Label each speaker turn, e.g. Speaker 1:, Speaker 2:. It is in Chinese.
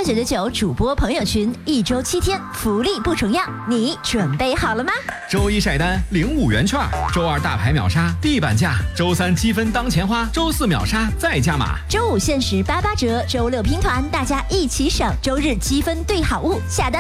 Speaker 1: 399主播朋友群，1周7天，福利不重样，你准备好了吗？
Speaker 2: 周一晒单领5元券，周二大牌秒杀地板价，周三积分当钱花，周四秒杀再加码，
Speaker 1: 周五限时88折，周六拼团，大家一起省，周日积分兑好物，下单